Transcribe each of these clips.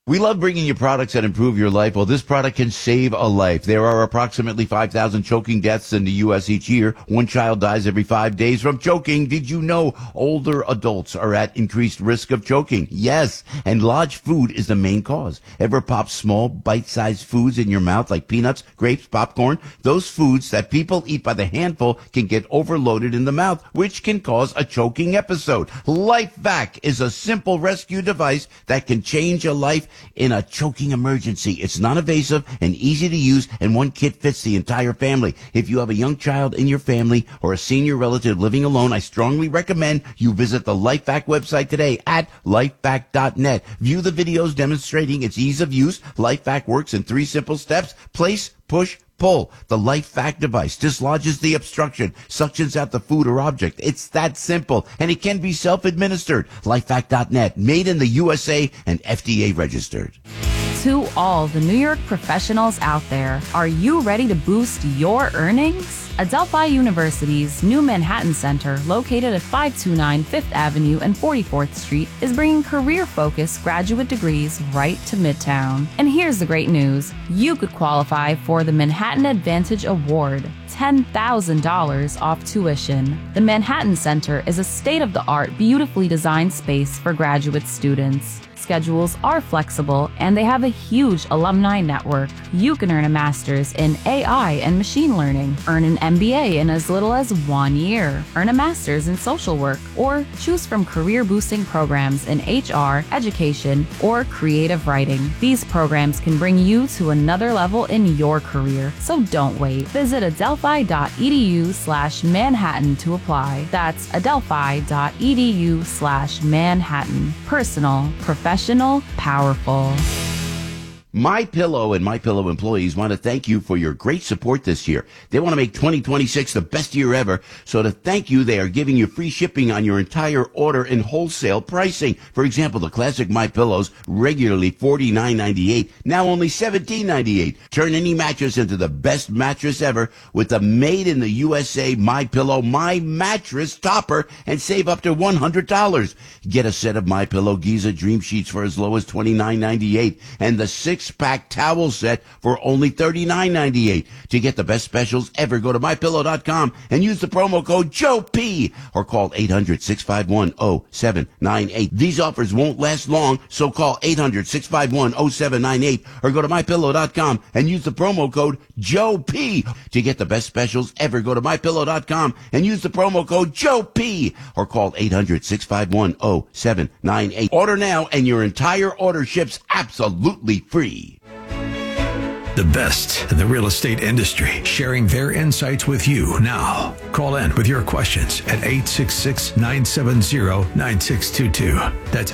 We love bringing you products that improve your life. Well, this product can save a life. There are approximately 5,000 choking deaths in the U.S. each year. One child dies every 5 days from choking. Did you know older adults are at increased risk of choking? Yes, and large food is the main cause. Ever pop small, bite-sized foods in your mouth like peanuts, grapes, popcorn? Those foods that people eat by the handful can get overloaded in the mouth, which can cause a choking episode. LifeVac is a simple rescue device that can change a life in a choking emergency. It's non-invasive and easy to use, and one kit fits the entire family. If you have a young child in your family or a senior relative living alone, I strongly recommend you visit the LifeVac website today at lifevac.net. View the videos demonstrating its ease of use. LifeVac works in 3 simple steps: place, push, pull. The LifeVac device dislodges the obstruction, suctions out the food or object. It's that simple, and it can be self-administered. LifeVac.net, made in the USA and FDA registered. To all the New York professionals out there, are you ready to boost your earnings? Adelphi University's new Manhattan Center, located at 529 Fifth Avenue and 44th Street, is bringing career-focused graduate degrees right to Midtown. And here's the great news. You could qualify for the Manhattan Advantage Award, $10,000 off tuition. The Manhattan Center is a state-of-the-art, beautifully designed space for graduate students. Schedules are flexible, and they have a huge alumni network. You can earn a master's in AI and machine learning, earn an MBA in as little as 1 year, earn a master's in social work, or choose from career-boosting programs in HR, education, or creative writing. These programs can bring you to another level in your career, so don't wait. Visit adelphi.edu/Manhattan to apply. That's adelphi.edu/Manhattan. Personal, professional, powerful. MyPillow and MyPillow employees want to thank you for your great support this year. They want to make 2026 the best year ever. So to thank you, they are giving you free shipping on your entire order and wholesale pricing. For example, the classic MyPillows, regularly $49.98, now only $17.98. Turn any mattress into the best mattress ever with the made in the USA MyPillow My Mattress Topper and save up to $100. Get a set of MyPillow Giza Dream Sheets for as low as $29.98 and the 6-pack towel set for only $39.98. To get the best specials ever, go to MyPillow.com and use the promo code JOEP or call 800-651-0798. These offers won't last long, so call 800-651-0798 or go to MyPillow.com and use the promo code JOEP. To get the best specials ever, go to MyPillow.com and use the promo code JOEP or call 800-651-0798. Order now and your entire order ships absolutely free. The best in the real estate industry, sharing their insights with you now. Call in with your questions at 866-970-9622. That's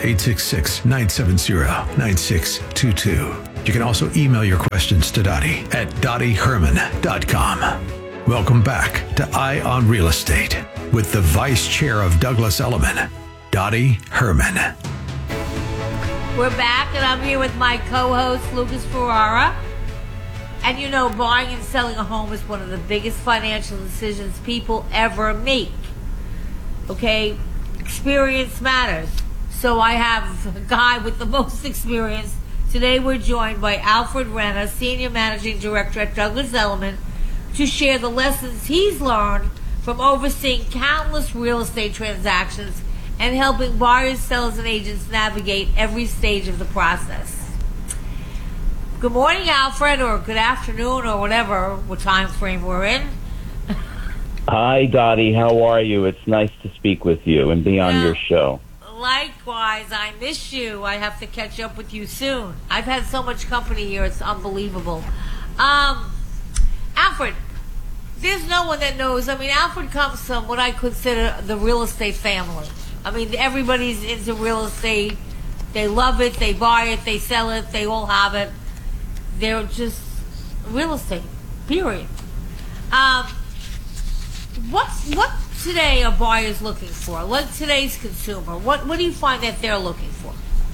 866-970-9622. You can also email your questions to Dottie at dottieherman.com. Welcome back to Eye on Real Estate with the Vice Chair of Douglas Elliman, Dottie Herman. We're back, and I'm here with my co-host, Lucas Ferrara. And you know, buying and selling a home is one of the biggest financial decisions people ever make. Okay? Experience matters. So I have a guy with the most experience. Today we're joined by Alfred Renner, Senior Managing Director at Douglas Elliman, to share the lessons he's learned from overseeing countless real estate transactions and helping buyers, sellers, and agents navigate every stage of the process. Good morning, Alfred, or good afternoon, or whatever time frame we're in. Hi, Dottie. How are you? It's nice to speak with you and be on your show. Likewise, I miss you. I have to catch up with you soon. I've had so much company here, it's unbelievable. Alfred, there's no one that knows. I mean, Alfred comes from what I consider the real estate family. I mean, everybody's into real estate. They love it. They buy it. They sell it. They all have it. They're just real estate, period. What today are buyers looking for? Like today's consumer, what do you find that they're looking for?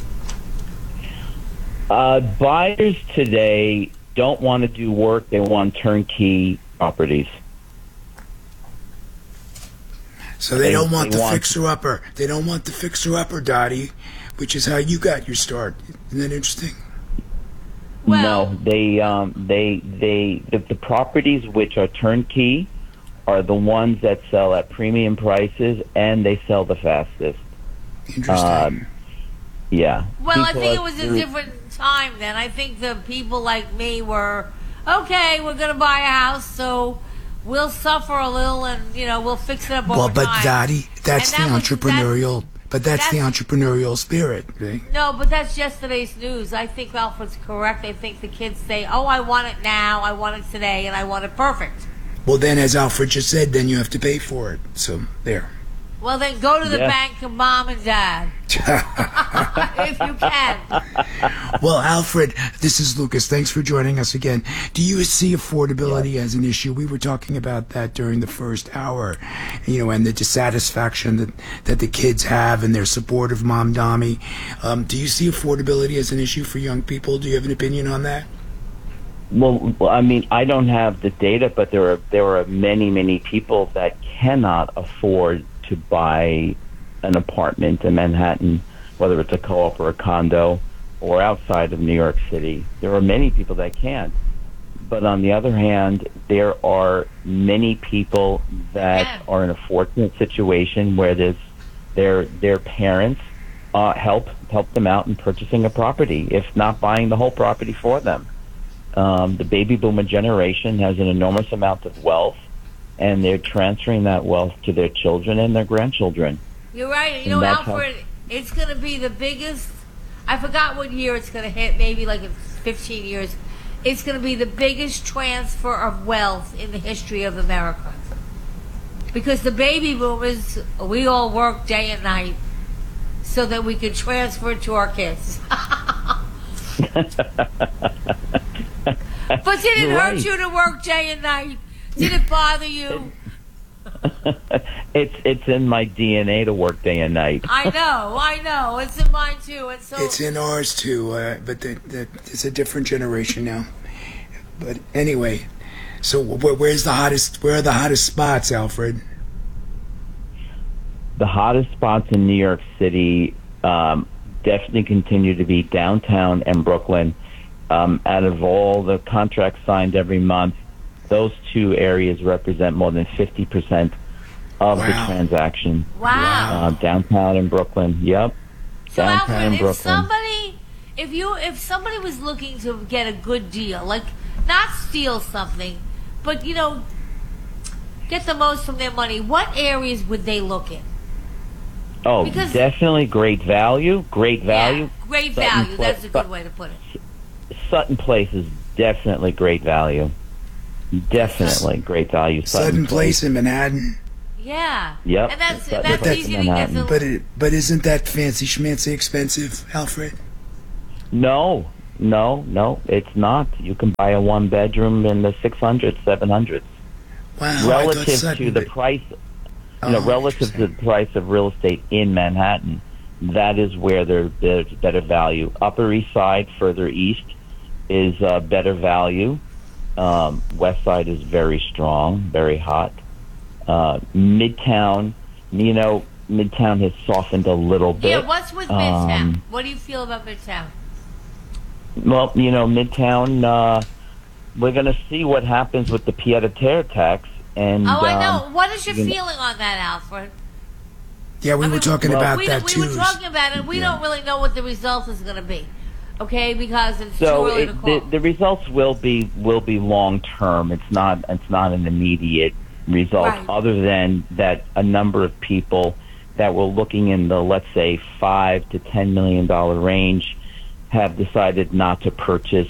Buyers today don't want to do work. They want turnkey properties. So they don't want the fixer-upper. They don't want the fixer-upper, Dottie, which is how you got your start. Isn't that interesting? Well, No, the properties which are turnkey are the ones that sell at premium prices, and they sell the fastest. Interesting. Yeah. well, I think it Because was a there- different time then. I think the people like me were, okay, we're going to buy a house, so we'll suffer a little and, we'll fix it up over Well, but time. Dottie, that's And the that was- entrepreneurial. But that's the that's- entrepreneurial spirit. Right? No, but that's yesterday's news. I think Alfred's correct. I think the kids say, oh, I want it now, I want it today, and I want it perfect. Well, then, as Alfred just said, then you have to pay for it. So there. Well, then go to the Yeah. bank to mom and dad. If you can. Well, Alfred, this is Lucas. Thanks for joining us again. Do you see affordability as an issue? We were talking about that during the first hour, and the dissatisfaction that the kids have and their support of Mom Dami. Do you see affordability as an issue for young people? Do you have an opinion on that? Well, I mean, I don't have the data, but there are many people that cannot afford to buy an apartment in Manhattan, whether it's a co-op or a condo or outside of New York City. There are many people that can't. But on the other hand, there are many people that are in a fortunate situation where their parents help them out in purchasing a property, if not buying the whole property for them. The baby boomer generation has an enormous amount of wealth, and they're transferring that wealth to their children and their grandchildren. You're right. And that's Alfred, it's going to be the biggest. I forgot what year it's going to hit. Maybe like in 15 years. It's going to be the biggest transfer of wealth in the history of America. Because the baby boomers, we all work day and night so that we could transfer it to our kids. But did it You're hurt right. you to work day and night? Did it bother you? It's in my DNA to work day and night. I know. It's in mine too. And so It's in ours too, but it's a different generation now. But anyway, so where are the hottest spots, Alfred? The hottest spots in New York City definitely continue to be downtown and Brooklyn. Out of all the contracts signed every month, those two areas represent more than 50% of the Wow. transaction. wow. Downtown and Brooklyn. Yep. So Downtown Alfred, and if Brooklyn. somebody was looking to get a good deal, like not steal something, but get the most from their money, what areas would they look in? Oh, because- definitely great value. Great value. Yeah, great Sutton value. Pla- That's a good way to put it. Sutton Place is definitely great value. Definitely great value. Sutton Place in Manhattan. Yeah. Yep. And that's Sutton Place easy in to get. Manhattan. But isn't that fancy schmancy expensive, Alfred? No, it's not. You can buy a one bedroom in the 600s, 700s. Wow, I thought Relative Sutton, to the but- price, Oh, relative to the price of real estate in Manhattan, that is where there's better value. Upper East Side, further east, is better value. West Side is very strong, very hot. Midtown, Midtown has softened a little bit. Yeah, what's with Midtown? What do you feel about Midtown? Well, Midtown, we're going to see what happens with the pied-à-terre tax. And, Oh, I know. What is your you know- feeling on that, Alfred? Yeah, we I were mean, talking about we that too. were talking about it. We don't really know what the result is going to be. Okay, because it's So too early to call. the results will be long term. It's not an immediate result. Right. Other than that, a number of people that were looking in the, let's say, $5 to $10 million range have decided not to purchase,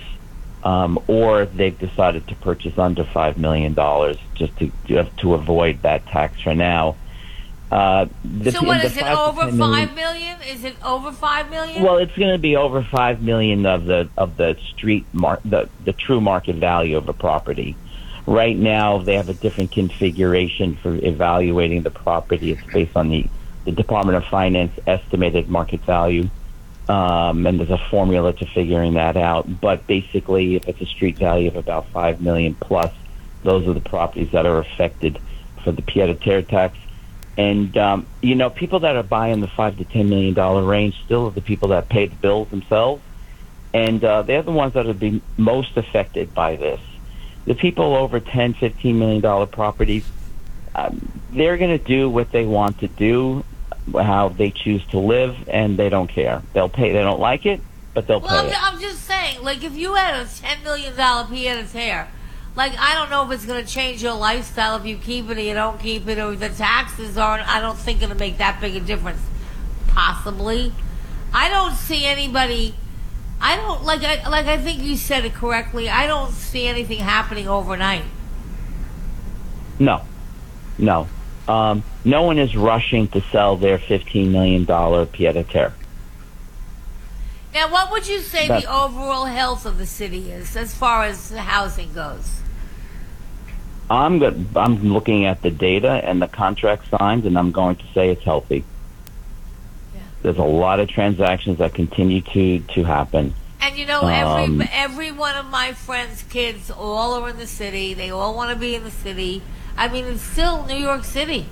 or they've decided to purchase under $5 million just to avoid that tax for now. So what is it, 5 to over 10 million $5 million? Is it over $5 million? Well, it's going to be over $5 million of the street the true market value of a property. Right now, they have a different configuration for evaluating the property. It's based on the Department of Finance estimated market value, and there's a formula to figuring that out. But basically, if it's a street value of about $5 million plus, those are the properties that are affected for the pied-à-terre tax. And, people that are buying the $5 to $10 million range still are the people that pay the bills themselves. And they're the ones that will be most affected by this. The people over $10, $15 million properties, they're going to do what they want to do, how they choose to live, and they don't care. They'll pay. They don't like it, but they'll pay it. I'm just saying, like, if you had a $10 million pied-à-terre, like, I don't know if it's going to change your lifestyle if you keep it or you don't keep it, or the taxes aren't, I don't think, going to make that big a difference. Possibly. I don't see anybody... I think you said it correctly. I don't see anything happening overnight. No. No one is rushing to sell their $15 million pied-à-terre. Now, what would you say the overall health of the city is as far as the housing goes? I'm looking at the data and the contract signed, and I'm going to say it's healthy. Yeah. There's a lot of transactions that continue to happen. And you know, every one of my friends' kids all are in the city. They all want to be in the city. I mean, it's still New York City.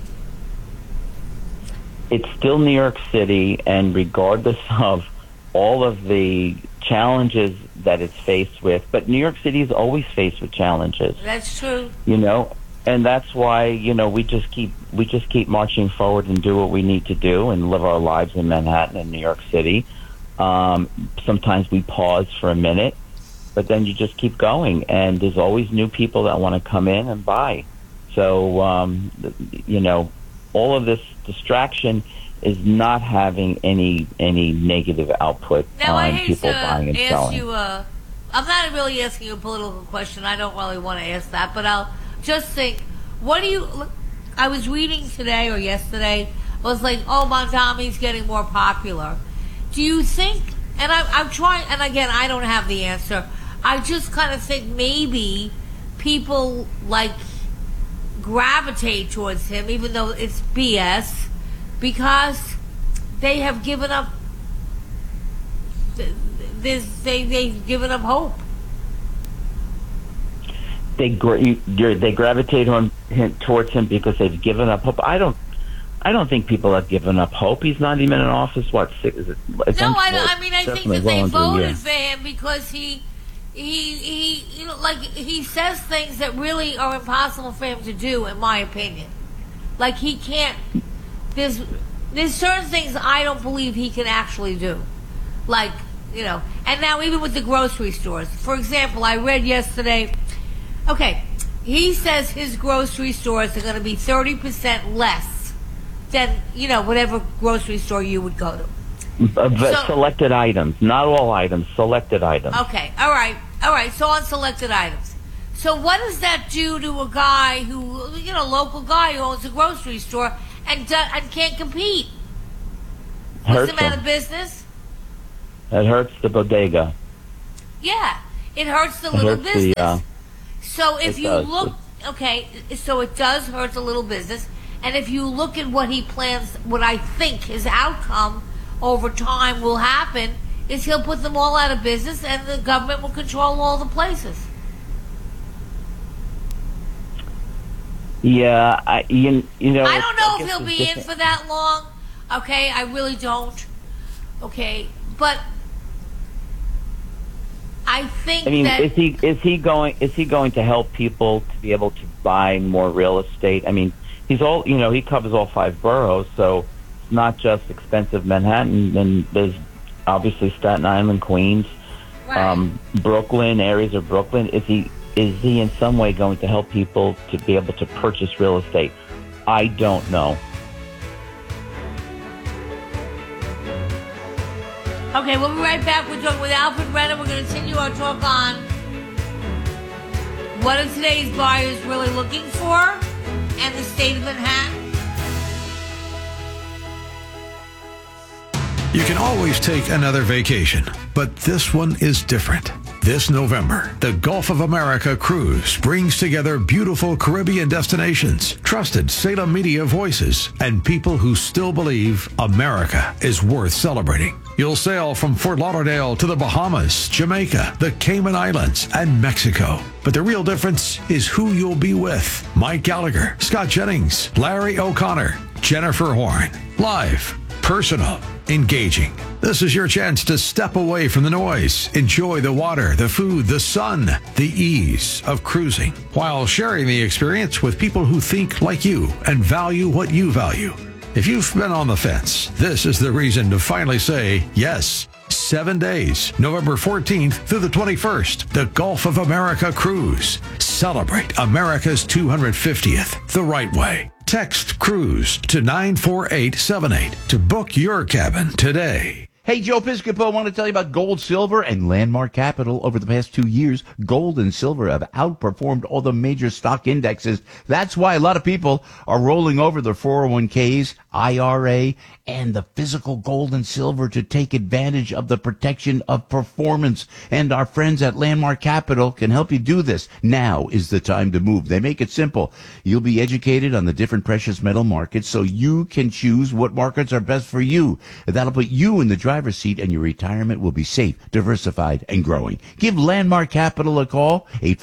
It's still New York City, and regardless of all of the challenges that it's faced with, but New York City is always faced with challenges. That's true. You know, and that's why, you know, we just keep marching forward and do what we need to do and live our lives in Manhattan and New York City. Sometimes we pause for a minute, but then you just keep going, and there's always new people that want to come in and buy. So, you know, all of this distraction is not having any negative output on people buying and selling. I'm not really asking you a political question. I don't really want to ask that, but I'll just think, I was reading today or yesterday, I was like, oh, Mondami's getting more popular. Do you think, and I'm trying, and again, I don't have the answer, I just kind of think maybe people like gravitate towards him, even though it's BS, because they have given up. They've given up hope. They gravitate towards him because they've given up hope. I don't think people have given up hope. He's not even in office. What? I think that they voted for him because he you know, like, he says things that really are impossible for him to do, in my opinion. Like, he can't. There's certain things I don't believe he can actually do. Like, you know, and now even with the grocery stores. For example, I read yesterday, okay, he says his grocery stores are going to be 30% less than, you know, whatever grocery store you would go to. Selected items, not all items, selected items. Okay, all right, so on selected items. So what does that do to a guy who, you know, local guy who owns a grocery store and can't compete? Puts him out of business? It hurts the bodega. Yeah, it hurts the little business. So if you look, okay, so it does hurt the little business. And if you look at what he plans, what I think his outcome over time will happen is he'll put them all out of business and the government will control all the places. Yeah, you know. I don't know if he'll be in for that long. Okay, I really don't. Okay, but I think that is he going to help people to be able to buy more real estate? I mean, he covers all 5 boroughs, so it's not just expensive Manhattan. And there's obviously Staten Island, Queens, right. Brooklyn, areas of Brooklyn. Is he in some way going to help people to be able to purchase real estate? I don't know. Okay, we'll be right back. We're talking with Alfred Renner. We're going to continue our talk on what are today's buyers really looking for and the state of Manhattan. You can always take another vacation, but this one is different. This November, the Gulf of America Cruise brings together beautiful Caribbean destinations, trusted Salem media voices, and people who still believe America is worth celebrating. You'll sail from Fort Lauderdale to the Bahamas, Jamaica, the Cayman Islands, and Mexico. But the real difference is who you'll be with. Mike Gallagher, Scott Jennings, Larry O'Connor, Jennifer Horn. Live, personal, engaging. This is your chance to step away from the noise, enjoy the water, the food, the sun, the ease of cruising, while sharing the experience with people who think like you and value what you value. If you've been on the fence, this is the reason to finally say yes. 7 days, November 14th through the 21st, the Gulf of America Cruise. Celebrate America's 250th the right way. Text CRUISE to 94878 to book your cabin today. Hey, Joe Piscopo, I want to tell you about gold, silver, and Landmark Capital. Over the past 2 years, gold and silver have outperformed all the major stock indexes. That's why a lot of people are rolling over their 401ks, IRA, and the physical gold and silver to take advantage of the protection of performance. And our friends at Landmark Capital can help you do this. Now is the time to move. They make it simple. You'll be educated on the different precious metal markets so you can choose what markets are best for you. That'll put you in the driver's seat and your retirement will be safe, diversified, and growing. Give Landmark Capital a call,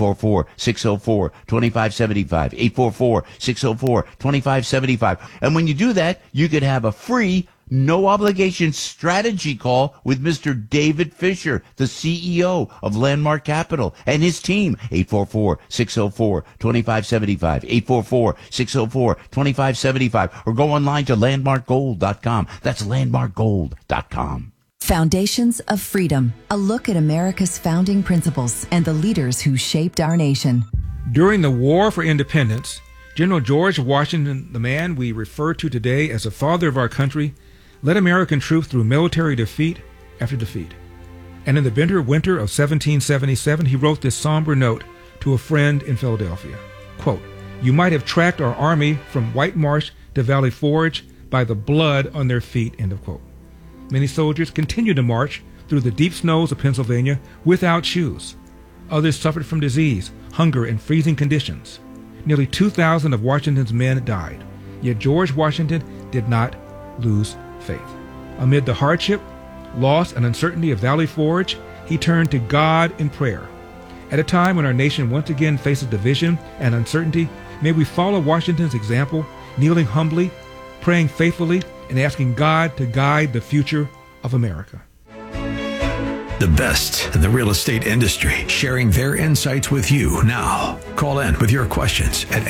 844-604-2575, 844-604-2575. And when you do that, you could have a free, no obligation strategy call with Mr. David Fisher, the CEO of Landmark Capital, and his team, 844-604-2575, 844-604-2575, or go online to landmarkgold.com. That's landmarkgold.com. Foundations of Freedom, a look at America's founding principles and the leaders who shaped our nation. During the War for Independence, General George Washington, the man we refer to today as the father of our country, led American troops through military defeat after defeat. And in the bitter winter of 1777, he wrote this somber note to a friend in Philadelphia. Quote, "You might have tracked our army from White Marsh to Valley Forge by the blood on their feet," end of quote. Many soldiers continued to march through the deep snows of Pennsylvania without shoes. Others suffered from disease, hunger, and freezing conditions. Nearly 2,000 of Washington's men died. Yet George Washington did not lose faith. Amid the hardship, loss, and uncertainty of Valley Forge, he turned to God in prayer. At a time when our nation once again faces division and uncertainty, may we follow Washington's example, kneeling humbly, praying faithfully, and asking God to guide the future of America. The best in the real estate industry, sharing their insights with you now. Call in with your questions at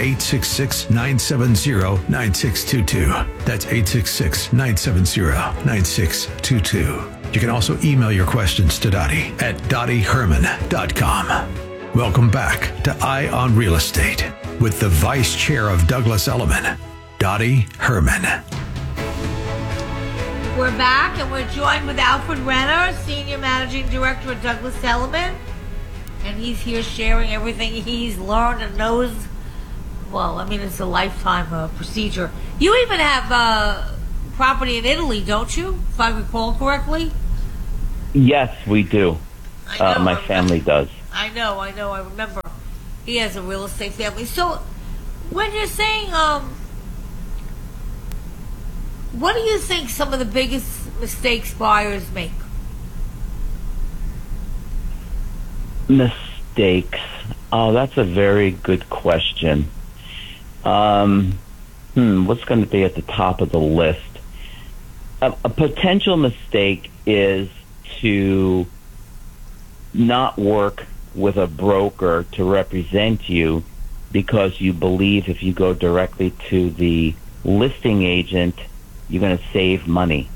866-970-9622. That's 866-970-9622. You can also email your questions to Dottie at dottieherman.com. Welcome back to Eye on Real Estate with the Vice Chair of Douglas Elliman, Dottie Herman. We're back, and we're joined with Alfred Renner, Senior Managing Director at Douglas Elliman. And he's here sharing everything he's learned and knows. Well, I mean, it's a lifetime procedure. You even have property in Italy, don't you, if I recall correctly? Yes, we do. My family does. I know. I remember. He has a real estate family. So, when you're saying... what do you think some of the biggest mistakes buyers make? Mistakes. Oh, that's a very good question. What's going to be at the top of the list? A potential mistake is to not work with a broker to represent you because you believe if you go directly to the listing agent, you're going to save money.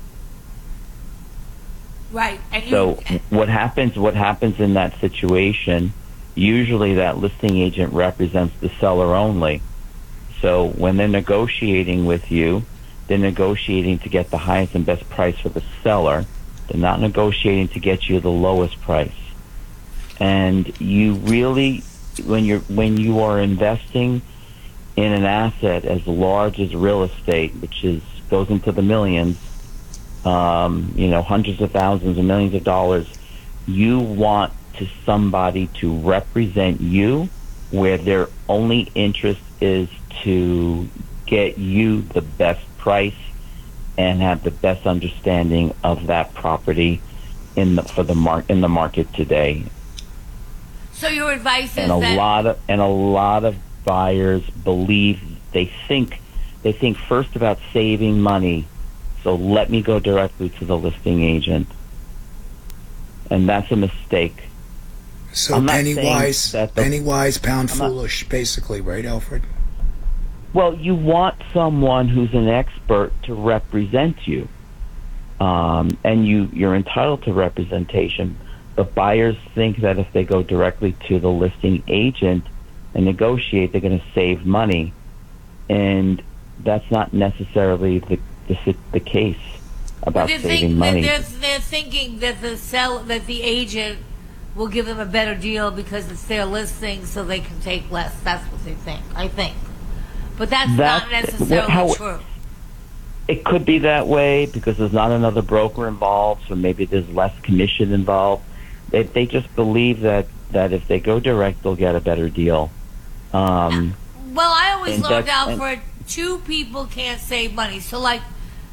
Right. And so what happens in that situation, usually that listing agent represents the seller only. So when they're negotiating with you, they're negotiating to get the highest and best price for the seller. They're not negotiating to get you the lowest price. And you really, when you are investing in an asset as large as real estate, which goes into the millions, hundreds of thousands and millions of dollars, you want somebody to represent you where their only interest is to get you the best price and have the best understanding of that property in the market today. So your advice is a lot of buyers believe they think first about saving money so let me go directly to the listing agent. And that's a mistake. So I'm not penny saying wise, that the- penny wise, pound I'm not- foolish, basically, right, Alfred? Well, you want someone who's an expert to represent you. And you're entitled to representation. But buyers think that if they go directly to the listing agent and negotiate, they're going to save money. And that's not necessarily the case about saving money. They're thinking that the agent will give them a better deal because it's their listing, so they can take less. That's what they think. I think, but that's not necessarily true. It could be that way because there's not another broker involved, so maybe there's less commission involved. They just believe that if they go direct, they'll get a better deal. Well, I always learned, Alfred, two people can't save money. So like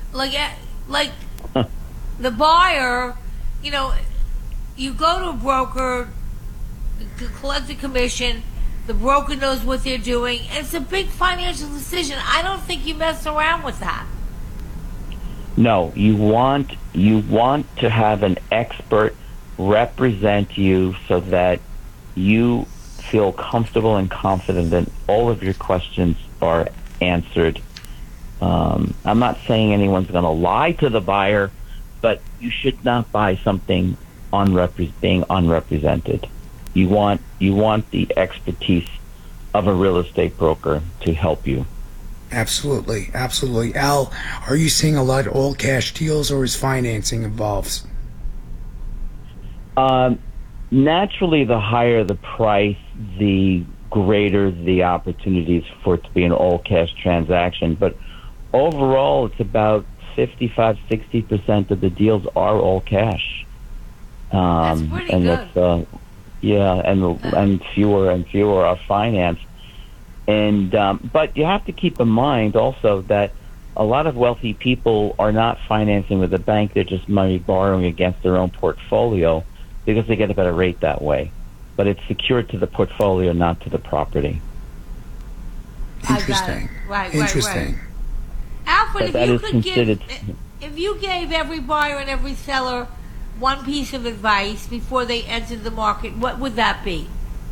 the buyer, you go to a broker, collect a commission. The broker knows what they're doing. And it's a big financial decision. I don't think you mess around with that. No, you want to have an expert represent you so that you feel comfortable and confident that all of your questions are answered. I'm not saying anyone's going to lie to the buyer, but you should not buy something being unrepresented. You want the expertise of a real estate broker to help you. Absolutely, absolutely. Al, are you seeing a lot of all cash deals, or is financing involved? Naturally, the higher the price, the greater the opportunities for it to be an all cash transaction. But overall, it's about 55-60% of the deals are all cash. That's pretty good. And fewer and fewer are financed. And but you have to keep in mind also that a lot of wealthy people are not financing with a bank; they're just money borrowing against their own portfolio because they get a better rate that way. But it's secured to the portfolio, not to the property. Interesting. Right. Interesting. Alfred, But if you gave every buyer and every seller one piece of advice before they entered the market, what would that be?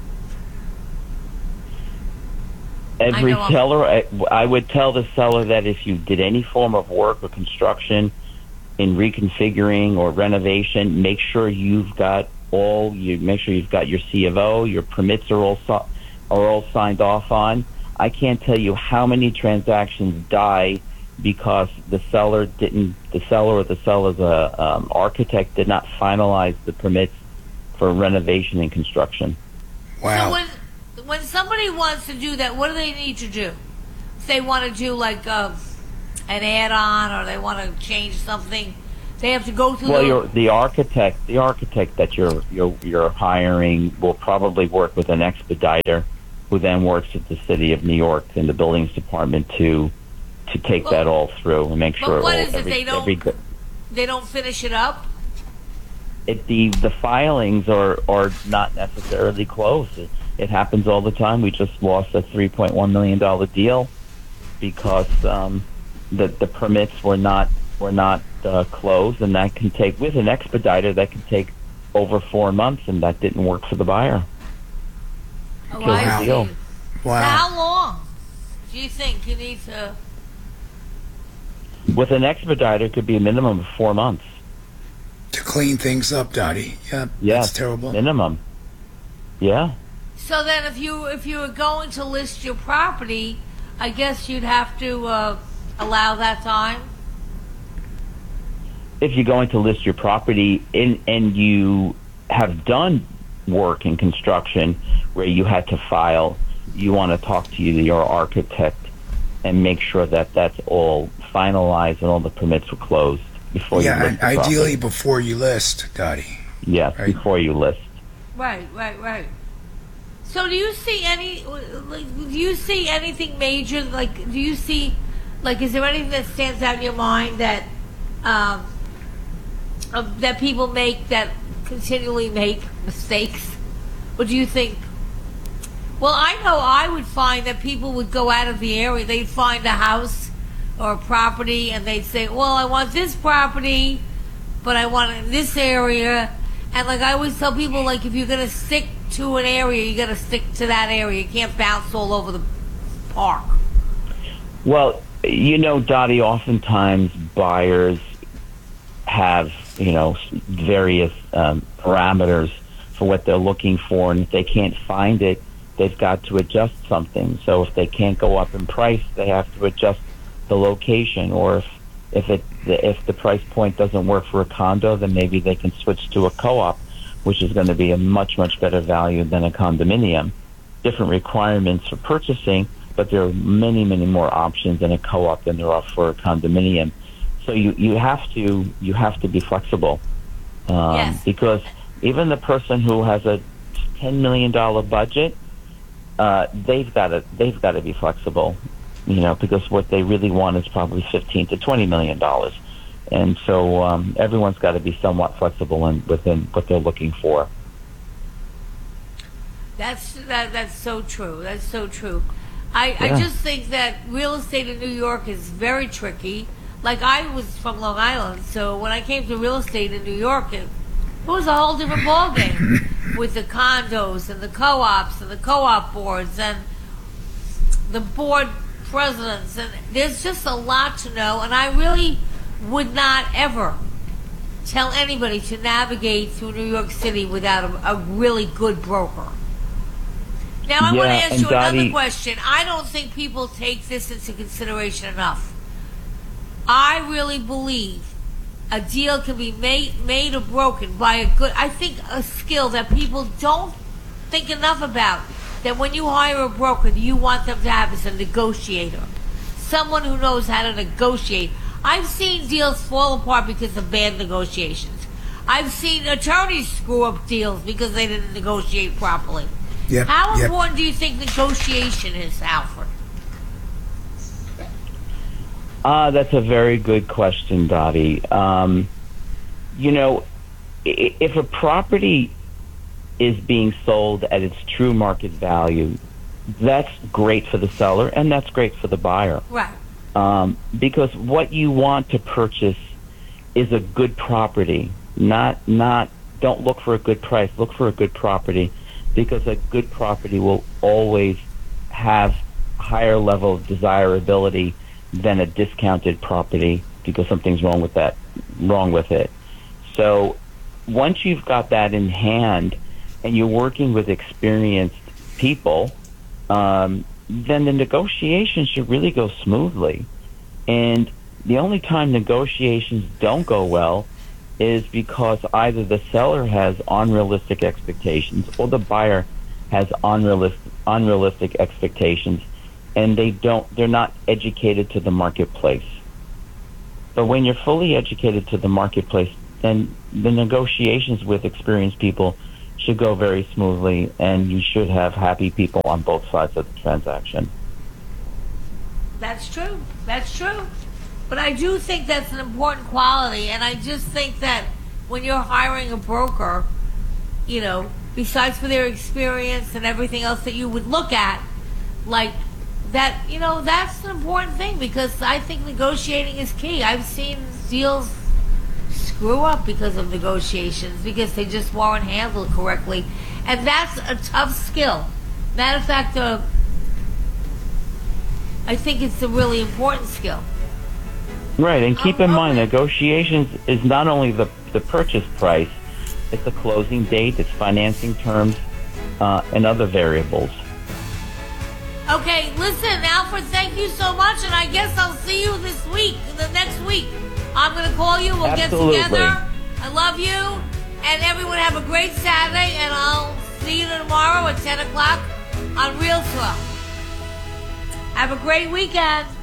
Every seller, I would tell the seller that if you did any form of work or construction in reconfiguring or renovation, make sure you've got your C of O, your permits are all signed off on. I can't tell you how many transactions die because the seller or the seller's architect did not finalize the permits for renovation and construction. Wow. So when somebody wants to do that, what do they need to do? If they want to do like an add-on, or they want to change something, they have to go through. The architect that you're hiring will probably work with an expediter, who then works at the City of New York and the Buildings Department to take that all through and make sure. But what is it? They don't finish it up. The filings are not necessarily closed. It happens all the time. We just lost a $3.1 million deal because the permits were not closed, and that can take, with an expediter, that can take over 4 months, and that didn't work for the buyer. Oh, I see. Wow. So how long do you think you need to? With an expediter, it could be a minimum of 4 months. To clean things up, Dottie. Yeah, that's terrible. Minimum. Yeah. So then, if you were going to list your property, I guess you'd have to allow that time. If you're going to list your property and you have done work in construction where you had to file, you want to talk to your architect and make sure that that's all finalized and all the permits were closed before you list the ideally property. Before you list, Dottie. Yes, Right. before you list. Right. So do you see anything major? Is there anything that stands out in your mind that that people that continually make mistakes? What do you think? Well, I know I would find that people would go out of the area. They'd find a house or a property, and they say, well, I want this property, but I want it in this area. And like I always tell people, like, if you're going to stick to an area, you got to stick to that area. You can't bounce all over the park. Well, Dottie, oftentimes buyers have, various parameters for what they're looking for, and if they can't find it, they've got to adjust something. So if they can't go up in price, they have to adjust the location, or if the price point doesn't work for a condo, then maybe they can switch to a co-op, which is going to be a much, much better value than a condominium. Different requirements for purchasing, but there are many, many more options in a co-op than there are for a condominium. So you have to be flexible, Yes. because even the person who has a $10 million budget, they've got to be flexible, because what they really want is probably $15 to $20 million, and so everyone's got to be somewhat flexible within what they're looking for. That's so true. That's so true. I just think that real estate in New York is very tricky. Like, I was from Long Island, so when I came to real estate in New York, it was a whole different ballgame with the condos and the co-ops and the co-op boards and the board presidents. And there's just a lot to know, and I really would not ever tell anybody to navigate through New York City without a really good broker. Now, I want to ask you another question. I don't think people take this into consideration enough. I really believe a deal can be made or broken by a skill that people don't think enough about. That when you hire a broker, you want them to have is a negotiator. Someone who knows how to negotiate. I've seen deals fall apart because of bad negotiations. I've seen attorneys screw up deals because they didn't negotiate properly. Yep, How important do you think negotiation is, Alfred? That's a very good question, Dottie. If a property is being sold at its true market value, that's great for the seller and that's great for the buyer. Right. Because what you want to purchase is a good property. Don't look for a good price. Look for a good property, because a good property will always have higher level of desirability than a discounted property, because something's wrong with it. So once you've got that in hand and you're working with experienced people, then the negotiation should really go smoothly. And the only time negotiations don't go well is because either the seller has unrealistic expectations or the buyer has unrealistic expectations, and they're not educated to the marketplace. But when you're fully educated to the marketplace, then the negotiations with experienced people should go very smoothly, and you should have happy people on both sides of the transaction. That's true. That's true. But I do think that's an important quality, and I just think that when you're hiring a broker, besides for their experience and everything else that you would look at, like that, that's an important thing, because I think negotiating is key. I've seen deals screw up because of negotiations, because they just weren't handled correctly, and that's a tough skill. Matter of fact, I think it's a really important skill. Right, and keep in mind, negotiations is not only the purchase price, it's the closing date, it's financing terms, and other variables. Okay, listen, Alfred, thank you so much, and I guess I'll see you the next week. I'm going to call you, we'll Absolutely. get together. I love you, and everyone have a great Saturday, and I'll see you tomorrow at 10 o'clock on Real Swell. Have a great weekend.